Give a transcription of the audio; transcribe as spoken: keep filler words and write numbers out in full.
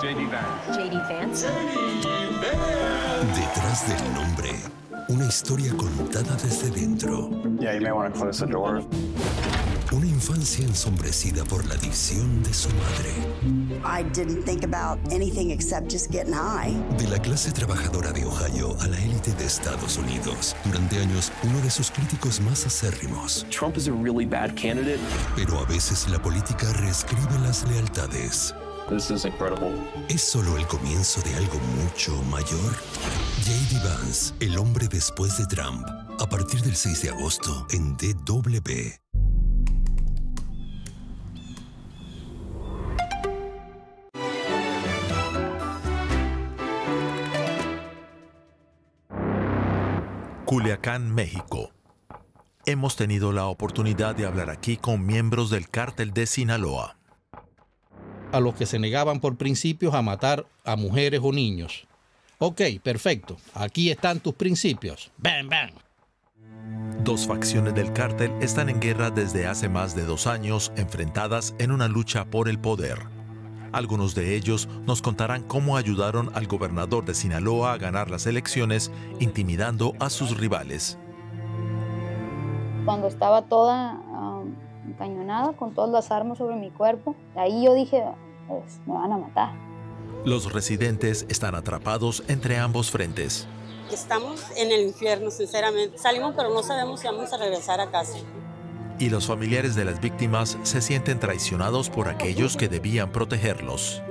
J D Vance. J D Vance. Detrás del nombre, una historia contada desde dentro. Yeah, you may want to close the door. Una infancia ensombrecida por la adicción de su madre. I didn't think about anything except just getting high. De la clase trabajadora de Ohio a la élite de Estados Unidos. Durante años, uno de sus críticos más acérrimos. Trump is a really bad candidate. Pero a veces la política reescribe las lealtades. This is incredible. ¿Es solo el comienzo de algo mucho mayor? J D Vance, el hombre después de Trump. A partir del seis de agosto en D W. Culiacán, México. Hemos tenido la oportunidad de hablar aquí con miembros del cártel de Sinaloa. A los que se negaban por principios a matar a mujeres o niños. Ok, perfecto. Aquí están tus principios. ¡Bam, bam! Dos facciones del cártel están en guerra desde hace más de dos años, enfrentadas en una lucha por el poder. Algunos de ellos nos contarán cómo ayudaron al gobernador de Sinaloa a ganar las elecciones, intimidando a sus rivales. Cuando estaba toda um, encañonada, con todas las armas sobre mi cuerpo, ahí yo dije, pues, me van a matar. Los residentes están atrapados entre ambos frentes. Estamos en el infierno, sinceramente. Salimos, pero no sabemos si vamos a regresar a casa. Y los familiares de las víctimas se sienten traicionados por aquellos que debían protegerlos.